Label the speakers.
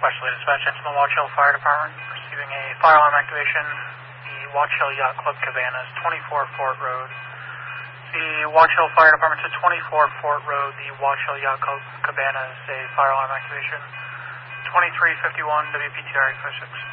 Speaker 1: Westerly Dispatch, Ensign Watch Hill Fire Department, receiving a fire alarm activation. The Watch Hill Yacht Club Cabanas, 24 Fort Road. The Watch Hill Fire Department to 24 Fort Road. The Watch Hill Yacht Club Cabanas, a fire alarm activation. 2351 WPTR 856.